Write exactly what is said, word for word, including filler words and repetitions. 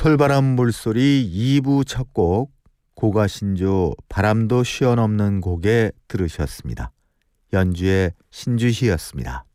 솔바람 물소리 이 부 첫 곡 고가신조 바람도 쉬어넘는 곡에 들으셨습니다. 연주의 신주희였습니다.